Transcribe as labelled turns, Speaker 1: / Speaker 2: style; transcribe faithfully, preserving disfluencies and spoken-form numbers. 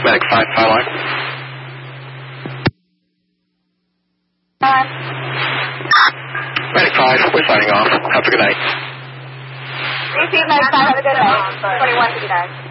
Speaker 1: Medic five, fire line.
Speaker 2: Uh,
Speaker 1: Medic five, we're signing off. Have a good night.
Speaker 2: Receive Medic five, have a good night. twenty-one fifty-nine.